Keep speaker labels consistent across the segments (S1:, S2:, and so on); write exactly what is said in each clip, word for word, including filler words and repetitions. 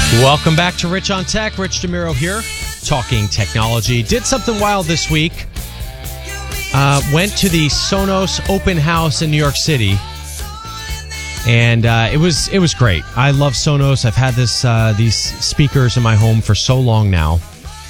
S1: Welcome back to Rich on Tech. Rich DeMiro here, talking technology. Did something wild this week. Uh, went to the Sonos open house in New York City, and uh, it was it was great. I love Sonos. I've had this uh, these speakers in my home for so long now,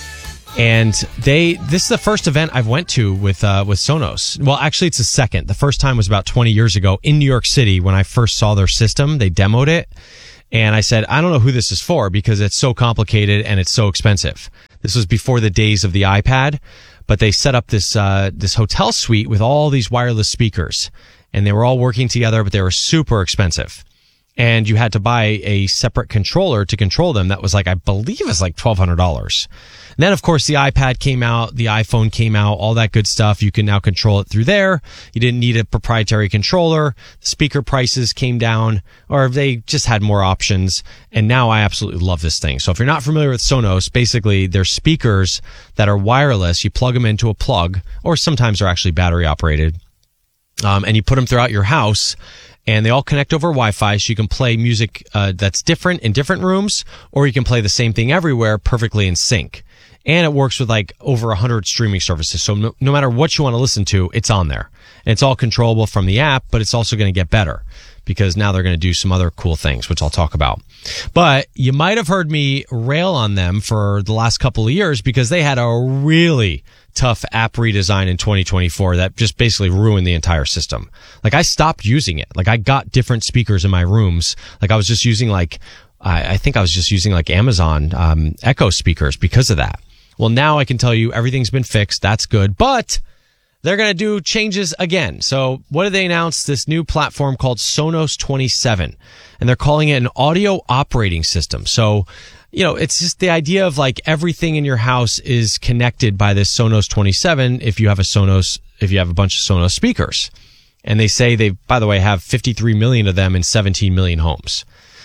S1: and they this is the first event I've went to with uh, with Sonos. Well, actually, it's the second. The first time was about twenty years ago in New York City when I first saw their system. They demoed it. And I said, I don't know who this is for because it's so complicated and it's so expensive. This was before the days of the iPad, but they set up this uh, this hotel suite with all these wireless speakers, and they were all working together, but they were super expensive. And you had to buy a separate controller to control them. That was like, I believe it was like twelve hundred dollars. And then, of course, the iPad came out, the iPhone came out, all that good stuff. You can now control it through there. You didn't need a proprietary controller. The speaker prices came down, or they just had more options. And now I absolutely love this thing. So if you're not familiar with Sonos, basically they're speakers that are wireless. You plug them into a plug, or sometimes they're actually battery operated. Um, and you put them throughout your house. And they all connect over Wi-Fi, so you can play music uh, that's different in different rooms, or you can play the same thing everywhere perfectly in sync. And it works with like over one hundred streaming services. So no, no matter what you want to listen to, it's on there. And it's all controllable from the app, but it's also going to get better because now they're going to do some other cool things, which I'll talk about. But you might have heard me rail on them for the last couple of years because they had a really tough app redesign in twenty twenty-four that just basically ruined the entire system. Like I stopped using it. Like I got different speakers in my rooms. Like I was just using like, I, I think I was just using like Amazon um, Echo speakers because of that. Well, now I can tell you everything's been fixed. That's good. But they're going to do changes again. So what did they announce? This new platform called Sonos twenty-seven. And they're calling it an audio operating system. So, you know, it's just the idea of like everything in your house is connected by this Sonos twenty-seven if you have a Sonos, if you have a bunch of Sonos speakers. And they say they, by the way, have fifty-three million of them in seventeen million homes.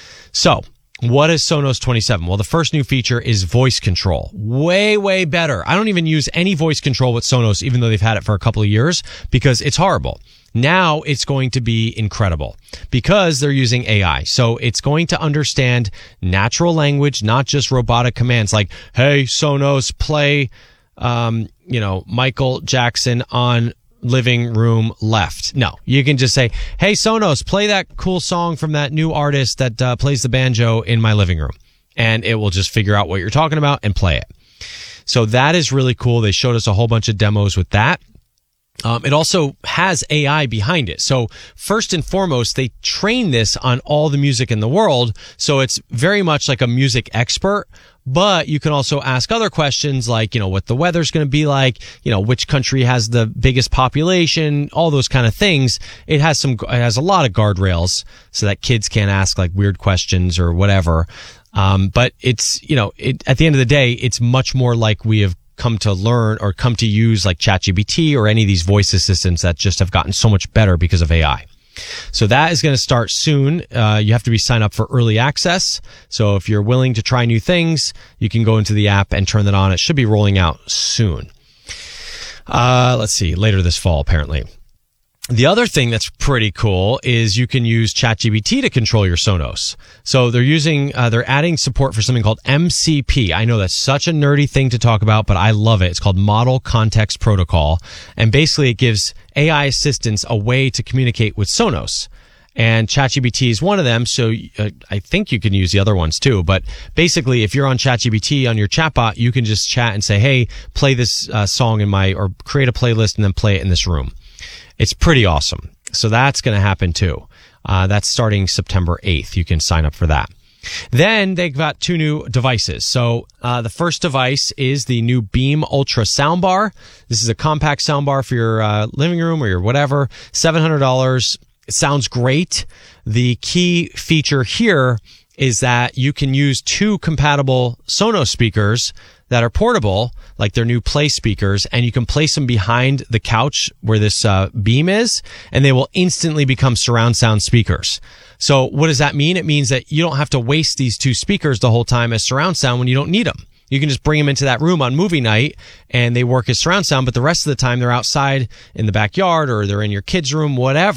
S1: So what is Sonos twenty-seven? Well, the first new feature is voice control. Way, way better. I don't even use any voice control with Sonos, even though they've had it for a couple of years, because it's horrible. Now it's going to be incredible because they're using A I. So it's going to understand natural language, not just robotic commands like, hey, Sonos, play, um, you know, Michael Jackson on living room left. No, you can just say, hey, Sonos, play that cool song from that new artist that uh, plays the banjo in my living room. And it will just figure out what you're talking about and play it. So that is really cool. They showed us a whole bunch of demos with that. Um, it also has A I behind it. So first and foremost, they train this on all the music in the world. So it's very much like a music expert, but you can also ask other questions like, you know, what the weather's going to be like, you know, which country has the biggest population, all those kind of things. It has some, it has a lot of guardrails so that kids can't ask like weird questions or whatever. Um, but it's, you know, it, at the end of the day, it's much more like we have come to learn or come to use like ChatGPT or any of these voice assistants that just have gotten so much better because of A I. So that is going to start soon. Uh, you have to be signed up for early access. So if you're willing to try new things, you can go into the app and turn that on. It should be rolling out soon. Uh, let's see, later this fall, apparently. The other thing that's pretty cool is you can use ChatGPT to control your Sonos. So they're using, uh, they're adding support for something called M C P. I know that's such a nerdy thing to talk about, but I love it. It's called Model Context Protocol. And basically it gives A I assistants a way to communicate with Sonos. And ChatGPT is one of them, so uh, I think you can use the other ones too. But basically, if you're on ChatGPT on your chatbot, you can just chat and say, hey, play this uh, song in my, or create a playlist and then play it in this room. It's pretty awesome. So that's going to happen too. Uh, that's starting September eighth. You can sign up for that. Then they've got two new devices. So uh, the first device is the new Beam Ultra soundbar. This is a compact soundbar for your uh, living room or your whatever. seven hundred dollars. It sounds great. The key feature here is that you can use two compatible Sonos speakers that are portable, like their new Play speakers, and you can place them behind the couch where this uh, Beam is, and they will instantly become surround sound speakers. So what does that mean? It means that you don't have to waste these two speakers the whole time as surround sound when you don't need them. You can just bring them into that room on movie night and they work as surround sound, but the rest of the time they're outside in the backyard or they're in your kid's room, whatever.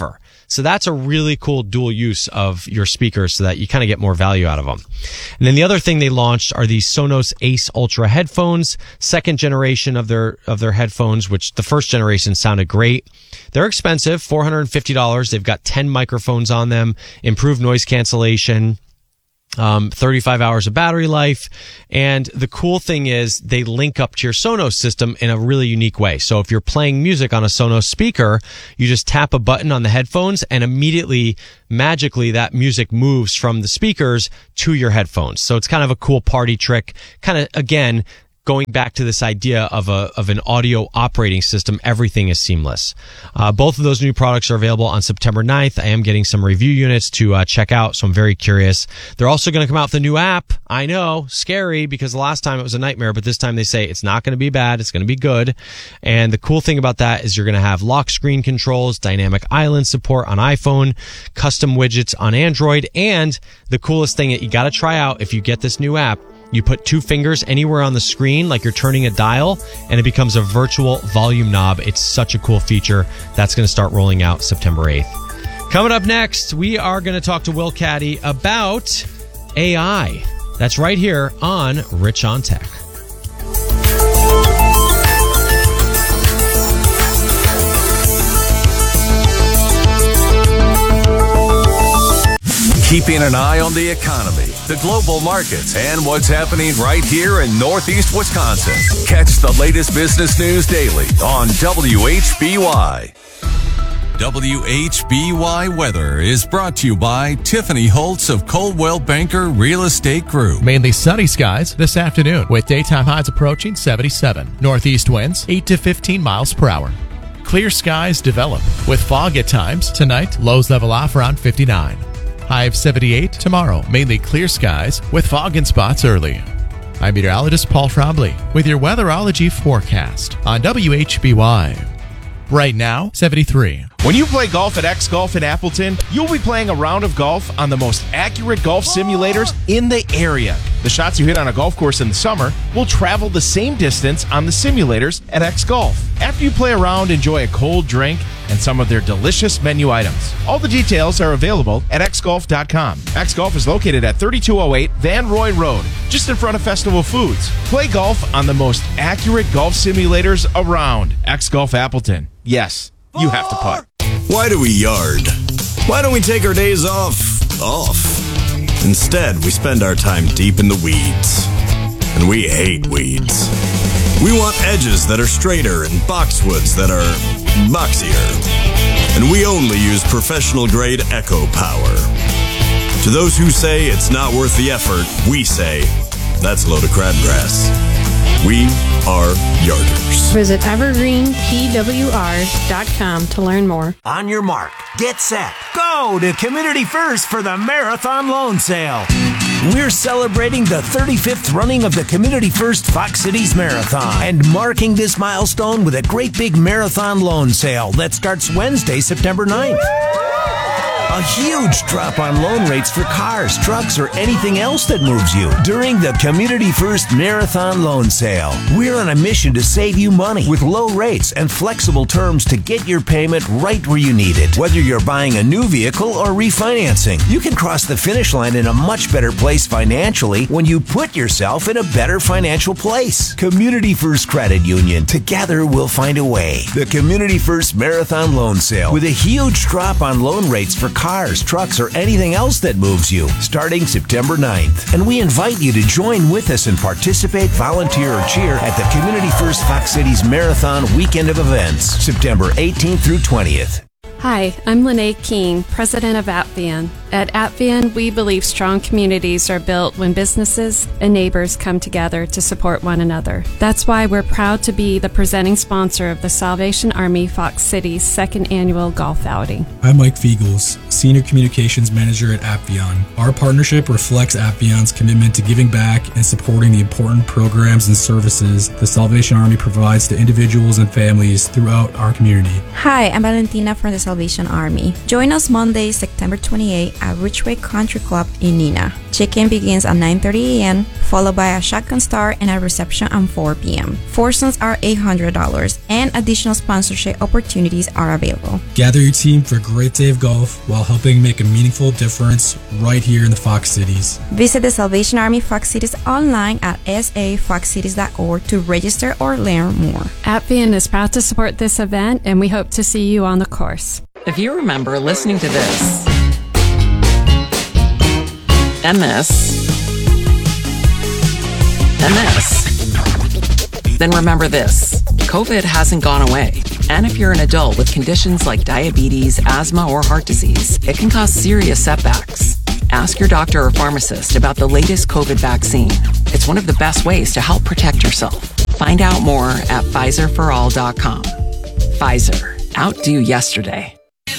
S1: So that's a really cool dual use of your speakers so that you kind of get more value out of them. And then the other thing they launched are these Sonos Ace Ultra headphones, second generation of their of their headphones, which the first generation sounded great. They're expensive, four hundred fifty dollars. They've got ten microphones on them, improved noise cancellation, Um, thirty-five hours of battery life. And the cool thing is they link up to your Sonos system in a really unique way. So if you're playing music on a Sonos speaker, you just tap a button on the headphones and immediately, magically, that music moves from the speakers to your headphones. So it's kind of a cool party trick. Kind of, again, going back to this idea of a of an audio operating system, everything is seamless. Uh, both of those new products are available on September ninth. I am getting some review units to uh, check out, so I'm very curious. They're also going to come out with a new app. I know, scary, because the last time it was a nightmare, but this time they say it's not going to be bad, it's going to be good. And the cool thing about that is you're going to have lock screen controls, dynamic island support on iPhone, custom widgets on Android, and the coolest thing that you got to try out if you get this new app, you put two fingers anywhere on the screen like you're turning a dial, and it becomes a virtual volume knob. It's such a cool feature. That's going to start rolling out September eighth. Coming up next, we are going to talk to Will Caddy about A I. That's right here on Rich on Tech.
S2: Keeping an eye on the economy, the global markets, and what's happening right here in Northeast Wisconsin. Catch the latest business news daily on W H B Y. W H B Y Weather is brought to you by Tiffany Holtz of Coldwell Banker Real Estate Group.
S3: Mainly sunny skies this afternoon with daytime highs approaching seventy-seven. Northeast winds eight to fifteen miles per hour. Clear skies develop with fog at times. Tonight, lows level off around fifty-nine. High of seventy-eight tomorrow. Mainly clear skies with fog in spots early. I'm meteorologist Paul Trombley with your weatherology forecast on W H B Y. Right now, seventy-three.
S4: When you play golf at X Golf in Appleton, you'll be playing a round of golf on the most accurate golf simulators in the area. The shots you hit on a golf course in the summer will travel the same distance on the simulators at X Golf. After you play around, enjoy a cold drink and some of their delicious menu items. All the details are available at x golf dot com. X Golf is located at thirty-two oh eight Van Roy Road, just in front of Festival Foods. Play golf on the most accurate golf simulators around. X Golf Appleton. Yes, you have to putt.
S5: Why do we yard? Why don't we take our days off? Off. Instead, we spend our time deep in the weeds. And we hate weeds. We want edges that are straighter and boxwoods that are boxier. And we only use professional grade Echo Power. To those who say it's not worth the effort, we say that's a load of crabgrass. We are yarders.
S6: Visit evergreen p w r dot com to learn more.
S7: On your mark, get set, go to Community First for the Marathon Loan Sale. We're celebrating the thirty-fifth running of the Community First Fox Cities Marathon and marking this milestone with a great big marathon loan sale that starts Wednesday, September ninth. A huge drop on loan rates for cars, trucks, or anything else that moves you during the Community First Marathon Loan Sale. We're on a mission to save you money with low rates and flexible terms to get your payment right where you need it. Whether you're buying a new vehicle or refinancing, you can cross the finish line in a much better place financially when you put yourself in a better financial place. Community First Credit Union. Together we'll find a way. The Community First Marathon Loan Sale with a huge drop on loan rates for cars, trucks, or anything else that moves you, starting September ninth. And we invite you to join with us and participate, volunteer, or cheer at the Community First Fox Cities Marathon Weekend of Events, September eighteenth through twentieth.
S6: Hi, I'm Lene King, president of Apvian. At Apvian, we believe strong communities are built when businesses and neighbors come together to support one another. That's why we're proud to be the presenting sponsor of the Salvation Army Fox Cities second annual golf outing.
S8: I'm Mike Fiegels, Senior Communications Manager at Apvion. Our partnership reflects Apvion's commitment to giving back and supporting the important programs and services the Salvation Army provides to individuals and families throughout our community.
S9: Hi, I'm Valentina from the Salvation Salvation Army. Join us Monday, September twenty-eighth at Ridgeway Country Club in Neenah. Check-in begins at nine thirty a.m., followed by a shotgun start and a reception at four p.m. Foursomes are eight hundred dollars, and additional sponsorship opportunities are available.
S8: Gather your team for a great day of golf while helping make a meaningful difference right here in the Fox Cities.
S9: Visit the Salvation Army Fox Cities online at s a fox cities dot org to register or learn more.
S6: Appian is proud to support this event, and we hope to see you on the course.
S10: If you remember listening to this, and this, and this, then remember this. COVID hasn't gone away. And if you're an adult with conditions like diabetes, asthma, or heart disease, it can cause serious setbacks. Ask your doctor or pharmacist about the latest COVID vaccine. It's one of the best ways to help protect yourself. Find out more at Pfizer for all dot com. Pfizer. Outdo yesterday.